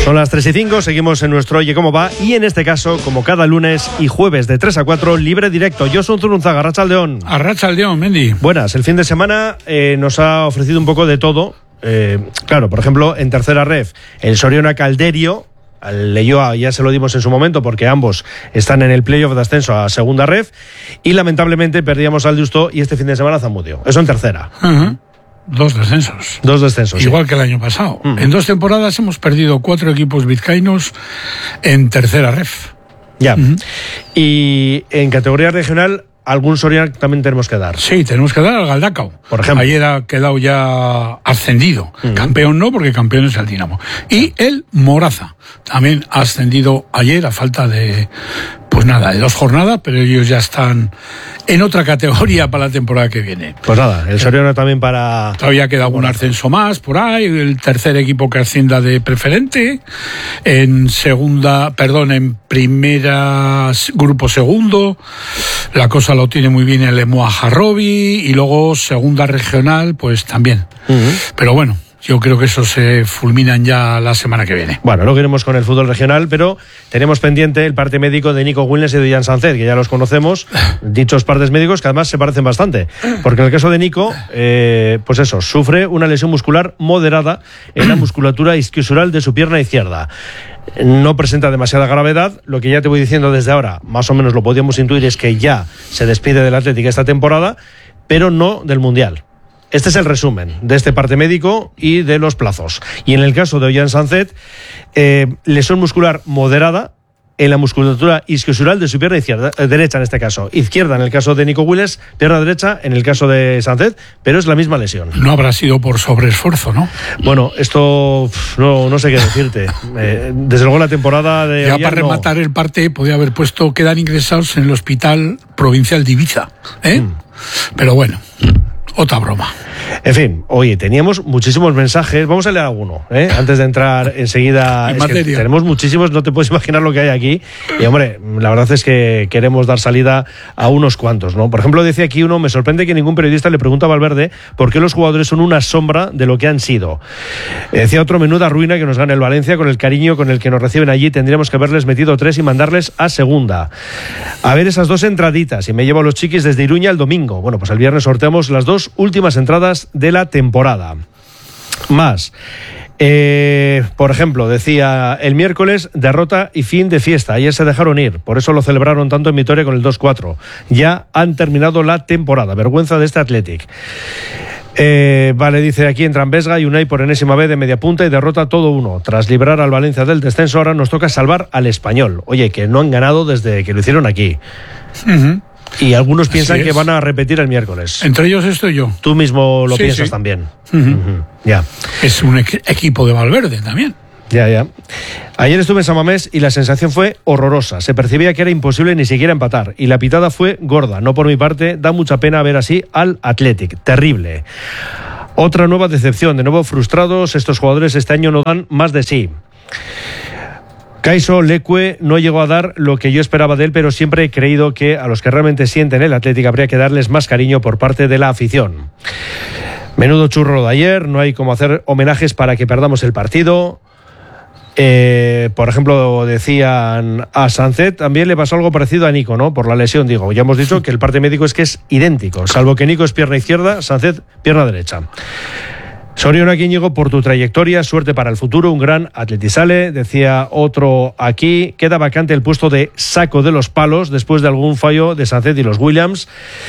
Son las 3:05, seguimos en nuestro Oye Cómo Va y en este caso, como cada lunes y jueves de 3 a 4, libre directo. Josu Zurunzaga, Arratsaldeon. Arratsaldeon, Mendy. Buenas, el fin de semana nos ha ofrecido un poco de todo. Claro, por ejemplo, en tercera ref, el Soriona Calderio, al Leioa ya se lo dimos en su momento porque ambos están en el playoff de ascenso a segunda ref y lamentablemente perdíamos al Deusto y este fin de semana Zamudio. Eso en tercera. Dos descensos. Igual que el año pasado. En 2 temporadas hemos perdido 4 equipos vizcaínos en tercera ref. Ya. Y en categoría regional, algún Soriana también tenemos que dar. Sí, tenemos que dar al Galdacao. Por ejemplo. Ayer ha quedado ya ascendido. Campeón no, porque campeón es el Dinamo. Y el Moraza también ha ascendido ayer a falta de... Pues nada, de 2 jornadas, pero ellos ya están en otra categoría para la temporada que viene. Pues nada, el Soriana también para... Todavía queda algún ascenso más por ahí, el tercer equipo que ascienda de preferente, en primera grupo segundo, la cosa lo tiene muy bien el Lemoa Jarrobi, y luego segunda regional, pues también. Pero bueno, yo creo que eso se fulminan ya la semana que viene. Bueno, luego iremos con el fútbol regional, pero tenemos pendiente el parte médico de Nico Wilnes y de Jan Sánchez, que ya los conocemos, dichos partes médicos que además se parecen bastante. Porque en el caso de Nico, pues eso, sufre una lesión muscular moderada en la musculatura isquiosural de su pierna izquierda. No presenta demasiada gravedad, lo que ya te voy diciendo desde ahora, más o menos lo podíamos intuir, es que ya se despide del Athletic esta temporada, pero no del Mundial. Este es el resumen de este parte médico y de los plazos. Y en el caso de Ollán Sánchez, lesión muscular moderada en la musculatura isquiosural de su pierna izquierda, derecha en este caso. Izquierda en el caso de Nico Willes, pierna derecha en el caso de Sánchez, pero es la misma lesión. No habrá sido por sobreesfuerzo, ¿no? Bueno, esto no sé qué decirte. Desde luego la temporada de... Ya para rematar el parte, podía haber puesto quedan ingresados en el Hospital Provincial de Ibiza, Pero bueno... Otra broma. En fin, oye, teníamos muchísimos mensajes. Vamos a leer alguno, antes de entrar enseguida. En materia. Tenemos muchísimos, no te puedes imaginar lo que hay aquí. Y hombre, la verdad es que queremos dar salida a unos cuantos, ¿no? Por ejemplo, decía aquí uno, me sorprende que ningún periodista le pregunta a Valverde por qué los jugadores son una sombra de lo que han sido. Decía otro, menuda ruina que nos gane el Valencia, con el cariño con el que nos reciben allí, tendríamos que haberles metido 3 y mandarles a segunda. A ver esas 2 entraditas, y me llevo a los chiquis desde Iruña el domingo. Bueno, pues el viernes sorteamos las 2 últimas entradas de la temporada. Más. Por ejemplo, decía el miércoles, derrota y fin de fiesta. Ayer se dejaron ir, por eso lo celebraron tanto en Vitoria con el 2-4. Ya han terminado la temporada. Vergüenza de este Athletic. Vale, dice aquí entran Vesga y Unai por enésima vez de media punta y derrota todo uno. Tras librar al Valencia del descenso, ahora nos toca salvar al Español. Oye, que no han ganado desde que lo hicieron aquí. Y algunos piensan que van a repetir el miércoles. Entre ellos estoy yo. Tú mismo lo piensas también. Ya. Es un equipo de Valverde también. Ya. Ayer estuve en San Mamés y la sensación fue horrorosa. Se percibía que era imposible ni siquiera empatar. Y la pitada fue gorda. No por mi parte, da mucha pena ver así al Athletic. Terrible. Otra nueva decepción. De nuevo frustrados. Estos jugadores este año no dan más de sí. Kaiso Leque no llegó a dar lo que yo esperaba de él, pero siempre he creído que a los que realmente sienten el Athletic habría que darles más cariño por parte de la afición. Menudo churro de ayer, no hay como hacer homenajes para que perdamos el partido. Por ejemplo, decían a Sánchez, también le pasó algo parecido a Nico, ¿no? Por la lesión, digo. Ya hemos dicho que el parte médico es que es idéntico, salvo que Nico es pierna izquierda, Sánchez pierna derecha. Soriona Íñigo, por tu trayectoria, suerte para el futuro, un gran atletizale. Decía otro aquí, queda vacante el puesto de saco de los palos después de algún fallo de Sánchez y los Williams.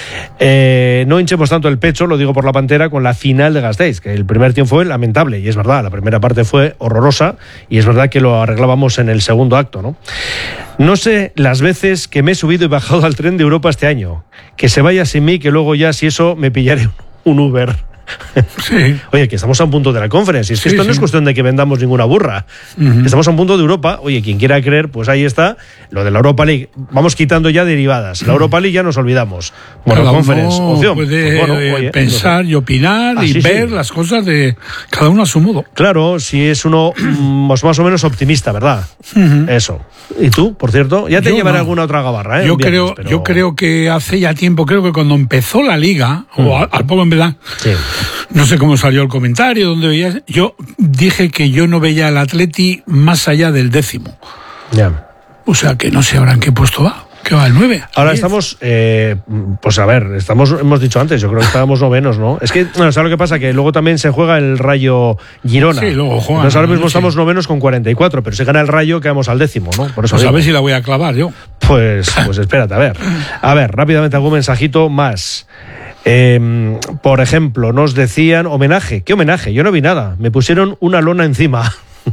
No hinchemos tanto el pecho, lo digo por la Pantera, con la final de Gasteiz, que el primer tiempo fue lamentable, y es verdad, la primera parte fue horrorosa, y es verdad que lo arreglábamos en el segundo acto, ¿no? No sé las veces que me he subido y bajado al tren de Europa este año. Que se vaya sin mí, que luego ya, si eso, me pillaré un Uber. Sí. Oye, que estamos a un punto de la Conference. Y es que esto no es cuestión de que vendamos ninguna burra. Estamos a un punto de Europa. Oye, quien quiera creer, pues ahí está. Lo de la Europa League. Vamos quitando ya derivadas. La Europa League ya nos olvidamos. Bueno, cada Conference, opción. Puede oye, pensar y opinar y ver las cosas de cada uno a su modo. Claro, si es uno más o menos optimista, ¿verdad? Eso. ¿Y tú, por cierto? Ya te llevaré alguna otra gabarra, ¿eh? Yo creo que hace ya tiempo, creo que cuando empezó la Liga, o al poco en verdad, No sé cómo salió el comentario, dónde veías. Yo dije que yo no veía al Atleti más allá del 10º. Ya. O sea que no sé ahora en qué puesto va. ¿Qué va, el 9? Ahora estamos, pues a ver, hemos dicho antes, yo creo que estábamos novenos, ¿no? Es que, bueno, ¿sabes lo que pasa? Que luego también se juega el Rayo Girona. Sí, luego juega. Entonces ahora mismo estamos novenos con 44, pero si gana el Rayo quedamos al 10º, ¿no? Por eso pues a ver si la voy a clavar yo. Pues espérate, a ver. A ver, rápidamente algún mensajito más. Por ejemplo, nos decían homenaje. ¿Qué homenaje? Yo no vi nada. Me pusieron una lona encima.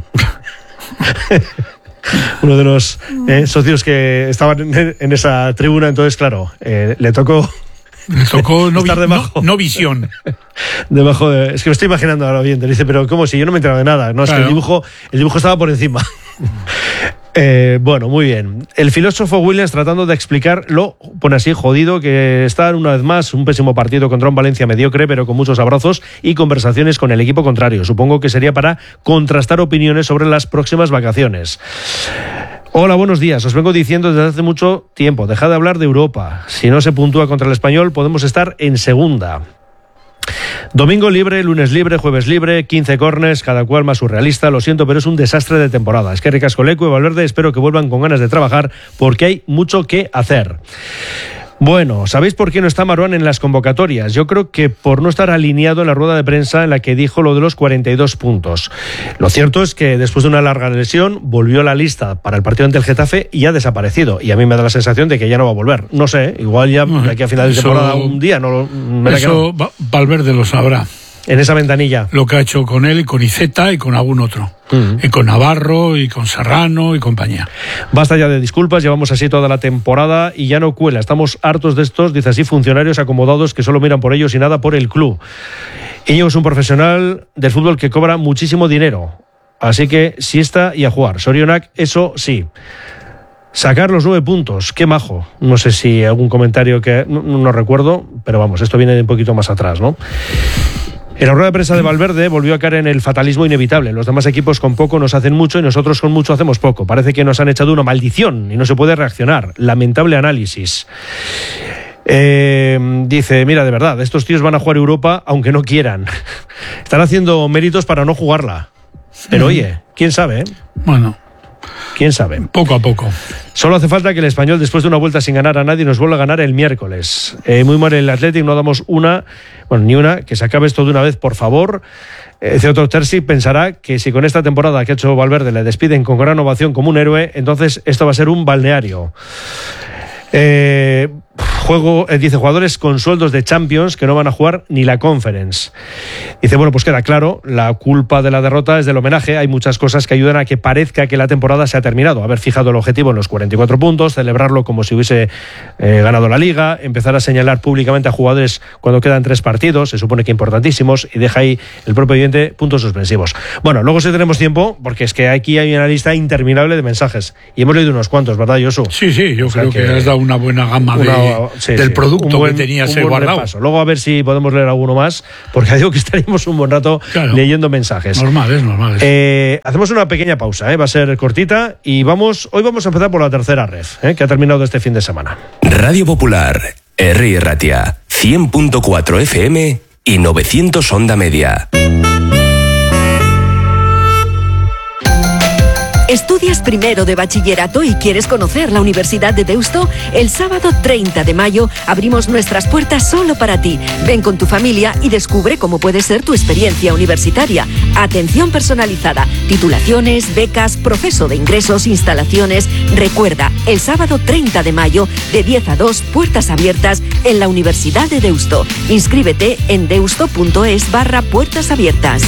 Uno de los socios que estaban en esa tribuna, entonces, claro, le tocó estar debajo. No visión. Debajo es que me estoy imaginando ahora bien. Te dice, pero ¿cómo si yo no me he enterado de nada? No, es claro. Que el dibujo estaba por encima. Bueno, muy bien. El filósofo Williams tratando de explicar lo, pone así, jodido, que está una vez más un pésimo partido contra un Valencia mediocre, pero con muchos abrazos y conversaciones con el equipo contrario. Supongo que sería para contrastar opiniones sobre las próximas vacaciones. Hola, buenos días. Os vengo diciendo desde hace mucho tiempo, dejad de hablar de Europa. Si no se puntúa contra el Español, podemos estar en segunda. Domingo libre, lunes libre, jueves libre, 15 córners, cada cual más surrealista. Lo siento, pero es un desastre de temporada. Es que Ricasco, Lecu y Valverde espero que vuelvan con ganas de trabajar porque hay mucho que hacer. Bueno, ¿sabéis por qué no está Marouane en las convocatorias? Yo creo que por no estar alineado en la rueda de prensa en la que dijo lo de los 42 puntos. Lo cierto es que después de una larga lesión volvió a la lista para el partido ante el Getafe y ha desaparecido. Y a mí me da la sensación de que ya no va a volver. No sé, igual ya de aquí a final de temporada un día. Eso Valverde lo sabrá. En esa ventanilla. Lo que ha hecho con él y con Iceta y con algún otro. Y con Navarro y con Serrano y compañía. Basta ya de disculpas, llevamos así toda la temporada y ya no cuela. Estamos hartos de estos, dice así, funcionarios acomodados que solo miran por ellos y nada por el club. Íñigo es un profesional del fútbol que cobra muchísimo dinero. Así que siesta y a jugar. Sorionak, eso sí. Sacar los 9 puntos, qué majo. No sé si algún comentario que no recuerdo, pero vamos, esto viene de un poquito más atrás, ¿no? En la rueda de prensa de Valverde volvió a caer en el fatalismo inevitable. Los demás equipos con poco nos hacen mucho y nosotros con mucho hacemos poco. Parece que nos han echado una maldición y no se puede reaccionar. Lamentable análisis. Dice, mira, de verdad, estos tíos van a jugar Europa aunque no quieran. Están haciendo méritos para no jugarla. Pero oye, quién sabe, ¿eh? Bueno. ¿Quién sabe? Poco a poco. Solo hace falta que el Español, después de una vuelta sin ganar a nadie, nos vuelva a ganar el miércoles. Muy mal el Athletic, no damos ni una, que se acabe esto de una vez, por favor. Ese otro Terzi pensará que si con esta temporada que ha hecho Valverde le despiden con gran ovación como un héroe, entonces esto va a ser un balneario. Dice jugadores con sueldos de Champions que no van a jugar ni la Conference. Dice, bueno, pues queda claro, la culpa de la derrota es del homenaje. Hay muchas cosas que ayudan a que parezca que la temporada se ha terminado. Haber fijado el objetivo en los 44 puntos, celebrarlo como si hubiese ganado la Liga, empezar a señalar públicamente a jugadores cuando quedan 3 partidos, se supone que importantísimos, y deja ahí el propio oyente puntos suspensivos. Bueno, luego si tenemos tiempo, porque es que aquí hay una lista interminable de mensajes, y hemos leído unos cuantos, ¿verdad, Josu? Sí, yo creo que has dado una buena gama del producto que tenías guardado. Repaso. Luego a ver si podemos leer alguno más, porque digo que estaríamos un buen rato leyendo mensajes. Normal. Hacemos una pequeña pausa, va a ser cortita, y hoy vamos a empezar por la tercera ref, que ha terminado este fin de semana. Radio Popular, Herri Ratia, 100.4 FM y 900 onda media. ¿Estudias primero de bachillerato y quieres conocer la Universidad de Deusto? El sábado 30 de mayo abrimos nuestras puertas solo para ti. Ven con tu familia y descubre cómo puede ser tu experiencia universitaria. Atención personalizada, titulaciones, becas, proceso de ingresos, instalaciones. Recuerda, el sábado 30 de mayo, de 10 a 2, puertas abiertas en la Universidad de Deusto. Inscríbete en deusto.es/puertas abiertas.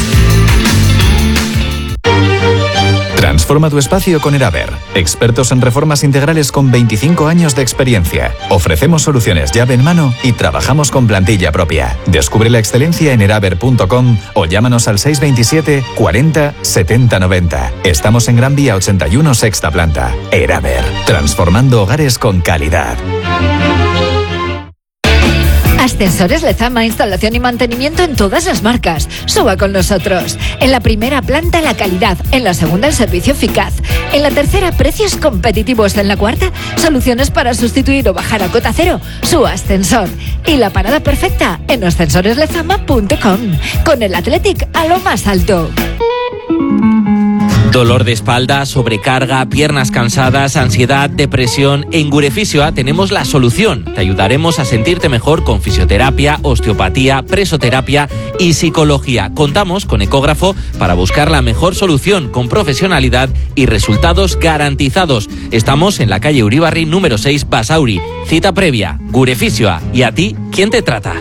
Transforma tu espacio con Eraber. Expertos en reformas integrales con 25 años de experiencia. Ofrecemos soluciones llave en mano y trabajamos con plantilla propia. Descubre la excelencia en eraber.com o llámanos al 627 40 70 90. Estamos en Gran Vía 81, sexta planta. Eraber. Transformando hogares con calidad. Ascensores Lezama, instalación y mantenimiento en todas las marcas. Suba con nosotros. En la primera planta la calidad, en la segunda el servicio eficaz, en la tercera precios competitivos, en la cuarta soluciones para sustituir o bajar a cota cero su ascensor. Y la parada perfecta en ascensoreslezama.com, con el Athletic a lo más alto. Dolor de espalda, sobrecarga, piernas cansadas, ansiedad, depresión. En Gurefisioa tenemos la solución. Te ayudaremos a sentirte mejor con fisioterapia, osteopatía, presoterapia y psicología. Contamos con ecógrafo para buscar la mejor solución con profesionalidad y resultados garantizados. Estamos en la calle Uribarri número 6, Basauri. Cita previa, Gurefisioa. ¿Y a ti, quién te trata?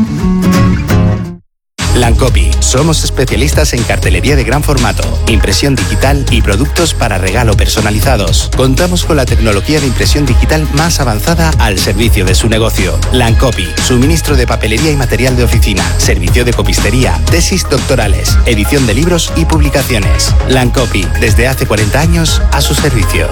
Lancopi. Somos especialistas en cartelería de gran formato, impresión digital y productos para regalo personalizados. Contamos con la tecnología de impresión digital más avanzada al servicio de su negocio. Lancopi. Suministro de papelería y material de oficina, servicio de copistería, tesis doctorales, edición de libros y publicaciones. Lancopi. Desde hace 40 años a su servicio.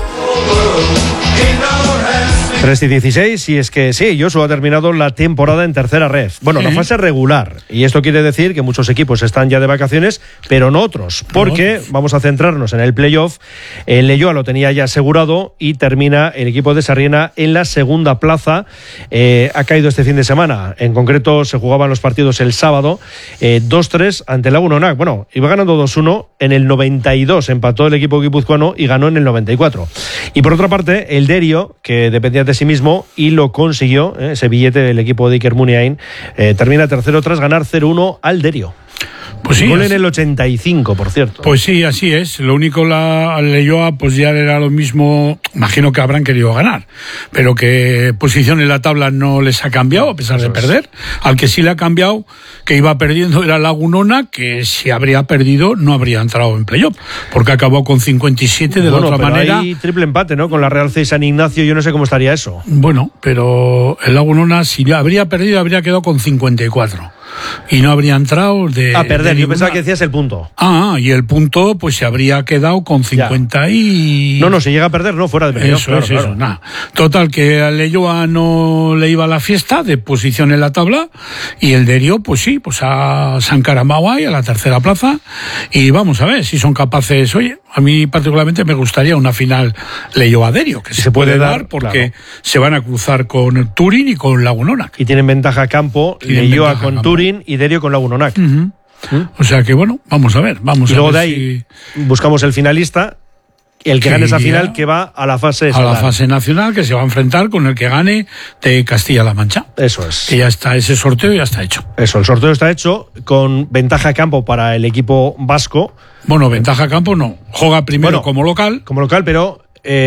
3:16, y es que sí, Josu ha terminado la temporada en tercera ref. Bueno, la fase regular. Y esto quiere decir que muchos equipos están ya de vacaciones, pero no otros. Porque vamos a centrarnos en el playoff. El Leioa lo tenía ya asegurado y termina el equipo de Sarriena en la segunda plaza. Ha caído este fin de semana. En concreto, se jugaban los partidos el sábado. 2-3 ante el Lagunonac. Bueno, iba ganando 2-1. En el 92 empató el equipo guipuzcoano y ganó en el 94. Y por otra parte, el Derio, que dependía de sí mismo y lo consiguió, ese billete del equipo de Iker Muniain, termina tercero tras ganar 0-1 al Derio. Pues sí, gol en el 85, por cierto. Pues sí, así es. Lo único, la Leioa pues ya era lo mismo. Imagino que habrán querido ganar, pero que posición en la tabla no les ha cambiado a pesar de perder. Al que sí le ha cambiado, que iba perdiendo, era Lagunona, que si habría perdido no habría entrado en playoff, porque acabó con 57 de la otra manera. Hay triple empate, ¿no? Con la Real C y San Ignacio, yo no sé cómo estaría eso. Bueno, pero el Lagunona, si habría perdido, habría quedado con 54. Y no habría entrado a perder, yo pensaba que decías el punto. Y el punto pues se habría quedado con 50 y... No, si llega a perder, no, fuera de playoff. Eso, nada. Total, que a Leioa no le iba la fiesta de posición en la tabla, y el Derio, pues sí, pues se han encaramado ahí a la tercera plaza, y vamos a ver si son capaces. Oye, a mí particularmente me gustaría una final Leioa-Derio, que se puede dar porque se van a cruzar con Turín y con Lagunonac. Y tienen ventaja campo, Leioa con Turín y Derio con Lagunonac. O sea que bueno, vamos a ver. Y luego de ahí buscamos el finalista, el que gane esa final, que va a la fase a la fase nacional, que se va a enfrentar con el que gane de Castilla-La Mancha. Eso es. Que ya está, ese sorteo ya está hecho. Eso, el sorteo está hecho con ventaja campo para el equipo vasco. Bueno, ventaja campo no. Juega primero como local. Como local, pero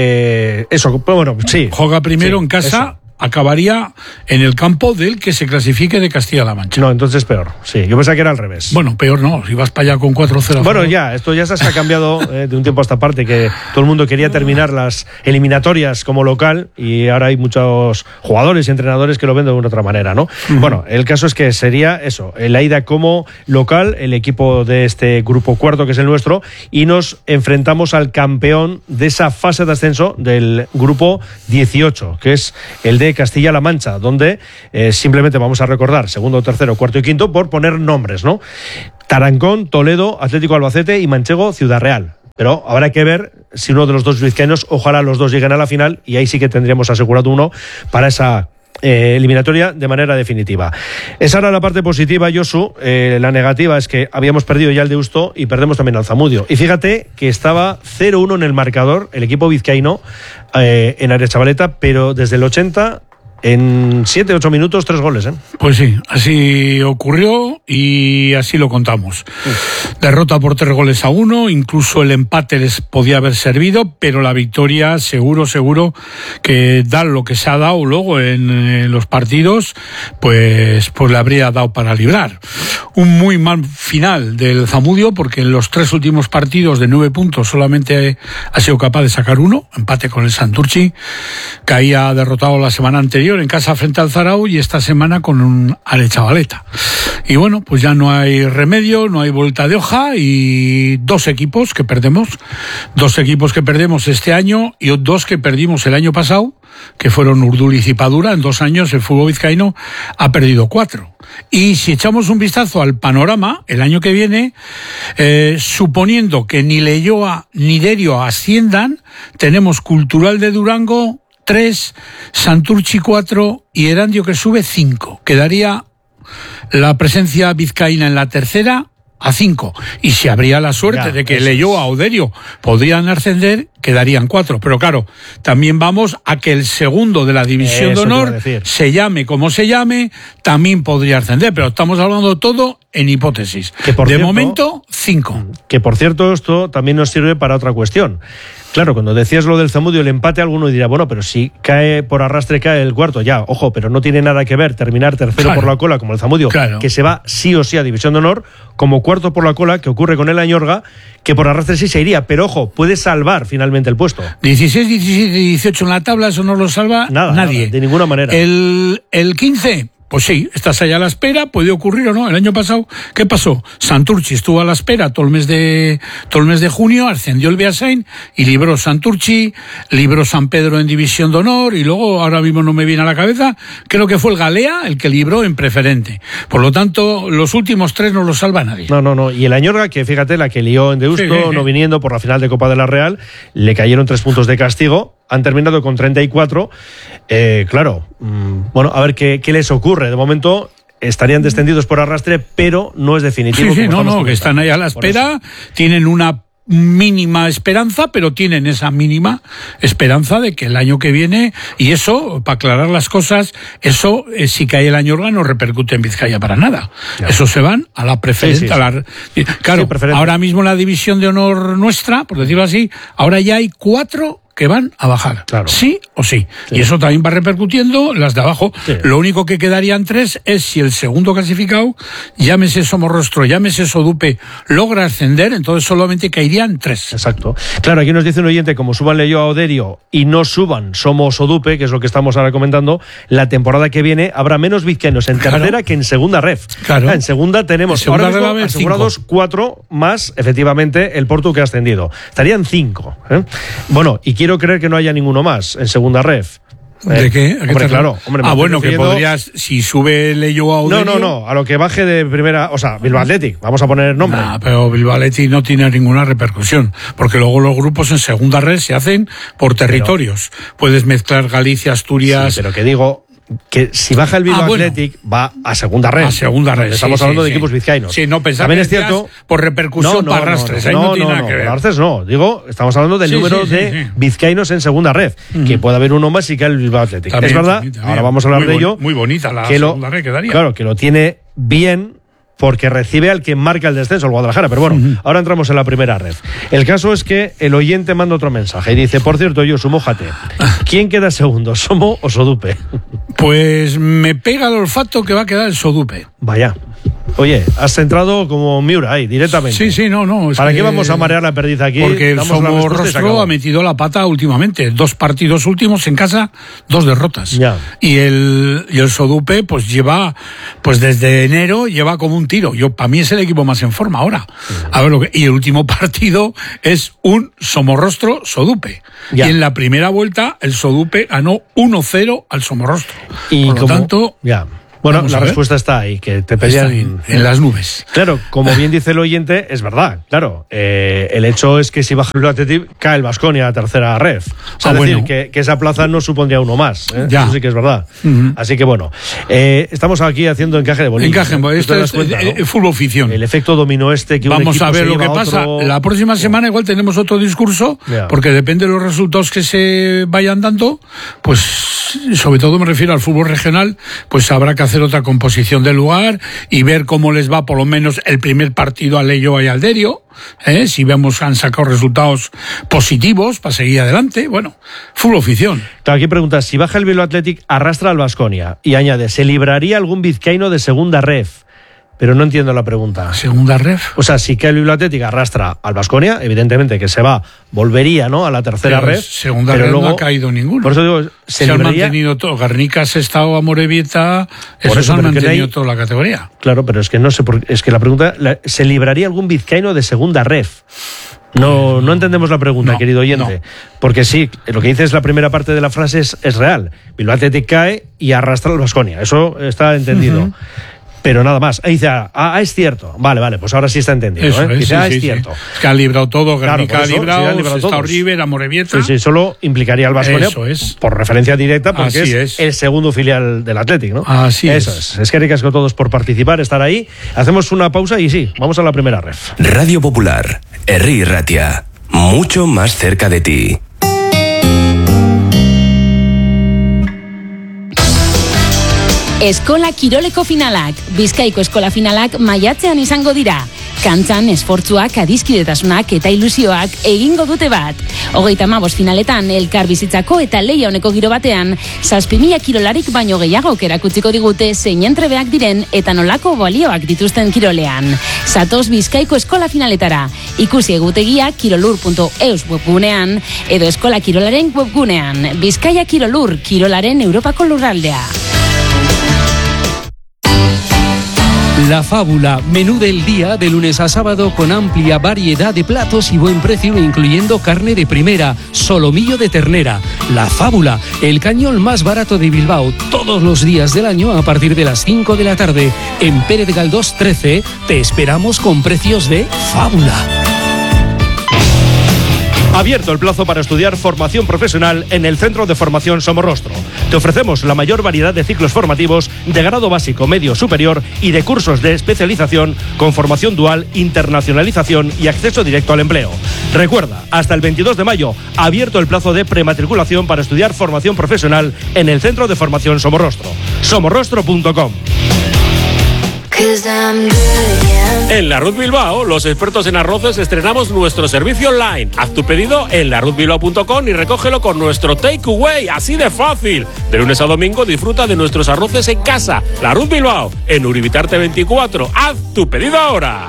sí. Juega primero en casa. Eso. Acabaría en el campo del que se clasifique de Castilla-La Mancha. No, entonces peor. Sí, yo pensaba que era al revés. Bueno, peor no, si vas para allá con 4-0. Bueno, esto ya se ha cambiado de un tiempo a esta parte, que todo el mundo quería terminar las eliminatorias como local, y ahora hay muchos jugadores y entrenadores que lo ven de una otra manera, ¿no? Bueno, el caso es que sería eso, la ida como local, el equipo de este grupo cuarto, que es el nuestro, y nos enfrentamos al campeón de esa fase de ascenso del grupo 18, que es el de Castilla-La Mancha, donde simplemente vamos a recordar segundo, tercero, cuarto y quinto por poner nombres, ¿no? Tarancón, Toledo, Atlético Albacete y Manchego, Ciudad Real. Pero habrá que ver si uno de los dos vizcaínos, ojalá los dos lleguen a la final, y ahí sí que tendríamos asegurado uno para esa eliminatoria de manera definitiva. Esa era la parte positiva, Josu. La negativa es que habíamos perdido ya el Deusto y perdemos también al Zamudio. Y fíjate que estaba 0-1 en el marcador el equipo vizcaíno en Arechavaleta, pero desde el 80... en 7-8 minutos, 3 goles, ¿eh? Pues sí, así ocurrió y así lo contamos. Derrota por 3-1, incluso el empate les podía haber servido, pero la victoria seguro que da lo que se ha dado luego en los partidos, pues le habría dado para librar. Un muy mal final del Zamudio, porque en los 3 últimos partidos de 9 puntos solamente ha sido capaz de sacar 1, empate con el Santurchi, que había derrotado la semana anterior en casa frente al Zarau, y esta semana con un Arechavaleta. Y bueno, pues ya no hay remedio, no hay vuelta de hoja, y dos equipos que perdemos este año y 2 que perdimos el año pasado, que fueron Urduliz y Padura. En 2 años el fútbol vizcaíno ha perdido 4. Y si echamos un vistazo al panorama, el año que viene, suponiendo que ni Leioa ni Derio asciendan, tenemos Cultural de Durango 3, Santurchi 4 y Erandio, que sube, 5. Quedaría la presencia vizcaína en la tercera a 5. Y si habría la suerte de que Leioa o Derio podrían ascender, quedarían 4. Pero claro, también vamos a que el segundo de la División de Honor, se llame como se llame, también podría ascender. Pero estamos hablando todo en hipótesis. De momento, 5. Que por cierto, esto también nos sirve para otra cuestión. Claro, cuando decías lo del Zamudio, el empate, alguno dirá, bueno, pero si cae por arrastre, cae el cuarto, ya, ojo, pero no tiene nada que ver terminar tercero por la cola como el Zamudio, que se va sí o sí a División de Honor, como cuarto por la cola, que ocurre con el Añorga, que por arrastre sí se iría, pero ojo, puede salvar finalmente el puesto. 16, 17 y 18 en la tabla, eso no lo salva nadie. Nada, de ninguna manera. El 15... Pues sí, estás allá a la espera, puede ocurrir o no. El año pasado, ¿qué pasó? Santurchi estuvo a la espera todo el mes de junio, ascendió el Beasain y libró Santurchi, libró San Pedro en División de Honor y luego, ahora mismo no me viene a la cabeza, creo que fue el Galea el que libró en preferente. Por lo tanto, los últimos 3 no los salva nadie. No. Y el Añorga, que fíjate, la que lió en Deusto, no viniendo por la final de Copa de la Real, le cayeron 3 puntos de castigo. Han terminado con 34. Claro, bueno, a ver qué les ocurre. De momento estarían descendidos por arrastre, pero no es definitivo. Sí, que están ahí a la espera, tienen una mínima esperanza, pero tienen esa mínima esperanza de que el año que viene, y eso, para aclarar las cosas, eso, si cae el Añorga, no repercute en Vizcaya para nada. Eso se van a la preferente. Claro, ahora mismo la División de Honor nuestra, por decirlo así, ahora ya hay 4 que van a bajar, sí o sí. Y eso también va repercutiendo las de abajo. Lo único que quedarían 3 es si el segundo clasificado, llámese Somorrostro, llámese Sodupe, logra ascender, entonces solamente caerían 3. Exacto. Claro, aquí nos dice un oyente, como suban Leioa o Derio y no suban Somos Sodupe, que es lo que estamos ahora comentando, la temporada que viene habrá menos vizcaínos en tercera que en segunda ref. En segunda tenemos ahora mismo asegurados 4 más, efectivamente, el Portu que ha ascendido. Estarían 5. Bueno, y quiero creer que no haya ninguno más en segunda ref. ¿De qué? Hombre, claro. Bueno, que podrías, si sube Leioa o Derio... No, a lo que baje de primera, o sea, Bilbao Athletic, vamos a poner nombre. Pero Bilbao Athletic no tiene ninguna repercusión, porque luego los grupos en segunda red se hacen por territorios. Puedes mezclar Galicia, Asturias... Sí, pero que digo... que si baja el Bilbao Athletic va a segunda red. A segunda red. Estamos hablando de equipos vizcaínos. Sí, no pensaba también es cierto por repercusión para arrastres. No tiene nada que ver. Arrastres no. Digo, estamos hablando del número de vizcaínos en segunda red. Que puede haber uno más y que el Bilbao Athletic. También, es verdad. también. Ahora vamos a hablar de ello. Muy bonita la segunda red que daría. Claro, que lo tiene bien, porque recibe al que marca el descenso, el Guadalajara. Pero bueno, ahora entramos en la primera red. El caso es que el oyente manda otro mensaje y dice, por cierto, Josu, mójate. ¿Quién queda segundo, Somo o Sodupe? Pues me pega el olfato que va a quedar el Sodupe. Vaya. Oye, has entrado como Miura ahí, directamente. Sí, no. ¿Para qué vamos a marear la perdiz aquí? Porque el Somorrostro ha metido la pata últimamente. 2 partidos últimos en casa, 2 derrotas. Ya. Y el Sodupe, pues lleva, pues desde enero lleva como un tiro. Para mí es el equipo más en forma ahora. A ver y el último partido es un Somorrostro Sodupe. Ya. Y en la primera vuelta el Sodupe ganó 1-0 al Somorrostro. Y por lo tanto, ya. Bueno, la respuesta está ahí, que te pedían en las nubes. Claro, como bien dice el oyente, es verdad, claro. El hecho es que si baja el Athletic, cae el Baskonia a la tercera ref. O sea, decir, que esa plaza no supondría uno más. Ya. Eso sí que es verdad. Así que bueno, estamos aquí haciendo encaje de bolillos. Esto es fútbol ficción. El efecto dominó que vamos a ver lo que pasa. La próxima semana igual tenemos otro discurso, porque depende de los resultados que se vayan dando, pues sobre todo me refiero al fútbol regional, pues habrá que hacer otra composición del lugar y ver cómo les va por lo menos el primer partido a Leioa y al Derio, si vemos que han sacado resultados positivos para seguir adelante. Bueno, fútbol ficción. Aquí preguntas, si baja el Bilbao Athletic, arrastra al Baskonia y añade, ¿se libraría algún vizcaíno de segunda ref? Pero no entiendo la pregunta. ¿Segunda ref? O sea, si que el Bilbao Athletic arrastra al Baskonia, evidentemente que se va, volvería, ¿no?, a la tercera ref. Segunda ref luego, no ha caído ninguno. Por eso digo, se han mantenido todo. Garnica, Sestao, Amorebieta, eso se han mantenido toda la categoría. Claro, pero es que no sé es que la pregunta, ¿se libraría algún vizcaíno de segunda ref? No entendemos la pregunta, querido oyente. Porque sí, lo que dice es la primera parte de la frase es real. Bilbao Athletic cae y arrastra al Baskonia. Eso está entendido. Pero nada más. Ahí dice, es cierto. Vale, pues ahora sí está entendido. Eso dice, es, es cierto. Es que ha librado todo, Guernica ha librado todos. River, Amorebieta. Sí, solo implicaría al Baskonia por referencia directa, porque es el segundo filial del Athletic, ¿no? Así Eso es. Es que ricas con todos por participar, estar ahí. Hacemos una pausa y sí, vamos a la primera ref. Radio Popular, Herri Ratia, mucho más cerca de ti. Eskola Kiroleko finalak, Bizkaiko eskola finalak maiatzean izango dira. Kantzan, esfortzuak, adiskidetasunak eta ilusioak egingo dute bat. 35 finaletan, elkar bizitzako eta leia honeko giro batean, 7.000 kirolarik baino gehiagok erakutziko digute zein entrebeak diren eta nolako balioak dituzten kirolean. Zatoz Bizkaiko eskola finaletara. Ikusi egutegia kirolur.eus webgunean edo eskola kirolaren webgunean. Bizkaia Kirolur, kirolaren Europako lurraldea. La Fábula, menú del día de lunes a sábado con amplia variedad de platos y buen precio, incluyendo carne de primera, solomillo de ternera. La Fábula, el cañón más barato de Bilbao, todos los días del año a partir de las 5 de la tarde. En Pérez Galdós 13 te esperamos con precios de Fábula. Abierto el plazo para estudiar formación profesional en el Centro de Formación Somorrostro. Te ofrecemos la mayor variedad de ciclos formativos de grado básico, medio, superior y de cursos de especialización con formación dual, internacionalización y acceso directo al empleo. Recuerda, hasta el 22 de mayo, abierto el plazo de prematriculación para estudiar formación profesional en el Centro de Formación Somorrostro. somorrostro.com. En La Ruz Bilbao, los expertos en arroces, estrenamos nuestro servicio online. Haz tu pedido en laruzbilbao.com y recógelo con nuestro takeaway, así de fácil. De lunes a domingo disfruta de nuestros arroces en casa. La Ruz Bilbao, en Uribitarte 24. Haz tu pedido ahora.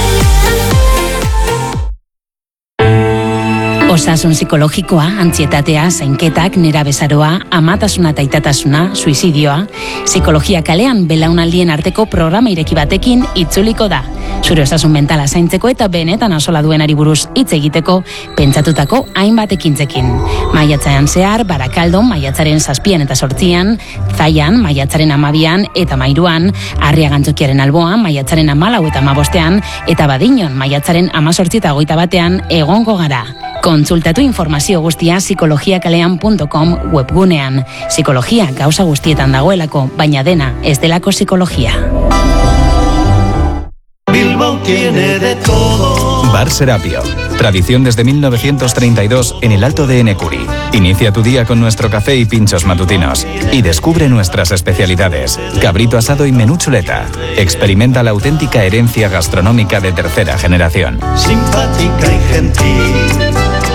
Osasun psikologikoa, antzietatea, zainketak, nerabezaroa, amatasuna eta itatasuna, suizidioa. Psikologia kalean belaunaldien arteko programa ireki batekin itzuliko da. Zure osasun mentala zaintzeko eta benetan asola duenari buruz hitz egiteko pentsatutako hainbat ekintzekin. Maiatzean zehar, Barakaldon, maiatzaren 7 eta 8, Zaian, maiatzaren 12 eta 13, Arriagantzokiaren Alboan, maiatzaren 14 eta 15, eta Badiñon, maiatzaren 18 eta 21 egongo gara. Kontsultatu informazio guztia psikologiakalean.com webgunean. Psikologia gauza guztietan dagoelako, baina dena ez delako psikologia. Bilbao tiene de todo. Bar Serapio. Tradición desde 1932 en el Alto de Enecuri. Inicia tu día con nuestro café y pinchos matutinos. Y descubre nuestras especialidades. Cabrito asado y menú chuleta. Experimenta la auténtica herencia gastronómica de tercera generación. Simpática y gentil.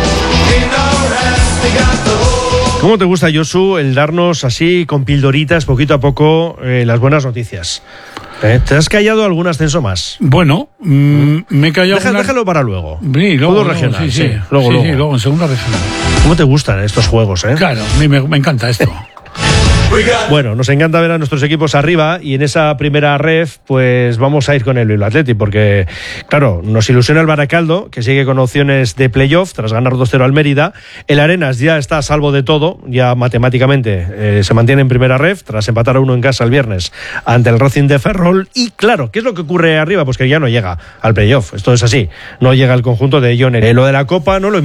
¿Cómo te gusta, Josu, el darnos así con pildoritas poquito a poco las buenas noticias? ¿Te has callado algún ascenso más? Bueno, me he callado. Déjalo para luego. Sí, luego regional. Sí, luego en segunda regional. ¿Cómo te gustan estos juegos, Claro, a mí me encanta esto. Bueno, nos encanta ver a nuestros equipos arriba y en esa primera ref pues vamos a ir con el Bilbao Athletic porque, claro, nos ilusiona el Baracaldo, que sigue con opciones de playoff tras ganar 2-0 al Mérida. El Arenas ya está a salvo de todo, ya matemáticamente se mantiene en primera ref tras empatar a 1 en casa el viernes ante el Racing de Ferrol. Y claro, ¿qué es lo que ocurre arriba? Pues que ya no llega al playoff, esto es así, no llega al conjunto de Joner. Lo de la Copa no lo